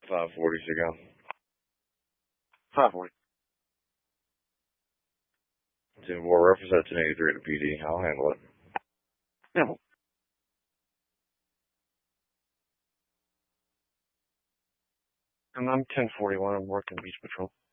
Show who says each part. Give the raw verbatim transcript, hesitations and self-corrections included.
Speaker 1: five forty ago.
Speaker 2: five forty.
Speaker 1: ten four, reference that ten eighty-three to P D. I'll handle it.
Speaker 2: Yeah. And I'm ten forty-one. I'm working beach patrol.